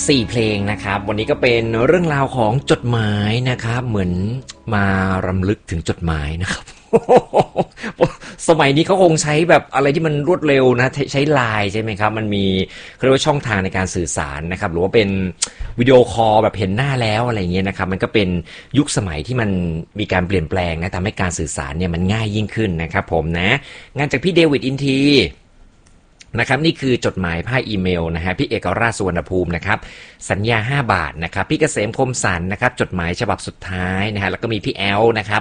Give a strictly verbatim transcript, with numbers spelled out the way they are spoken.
สี่เพลงนะครับวันนี้ก็เป็นเรื่องราวของจดหมายนะครับเหมือนมารำลึกถึงจดหมายนะครับ สมัยนี้เขาคงใช้แบบอะไรที่มันรวดเร็วนะใช้ไลน์ใช่ไหมครับมันมีเรียกว่าช่องทางในการสื่อสารนะครับหรือว่าเป็นวิดีโอคอลแบบเห็นหน้าแล้วอะไรเงี้ยนะครับมันก็เป็นยุคสมัยที่มันมีการเปลี่ยนแปลงนะทำให้การสื่อสารเนี่ยมันง่ายยิ่งขึ้นนะครับผมนะงานจากพี่เดวิดอินทีนะครับนี่คือจดหมายผ่านอีเมลนะฮะพี่เอกราชสุวรรณภูมินะครับสัญญาห้าบาทนะครับพี่เกษมคมสันนะครับจดหมายฉบับสุดท้ายนะฮะแล้วก็มีพี่แอลนะครับ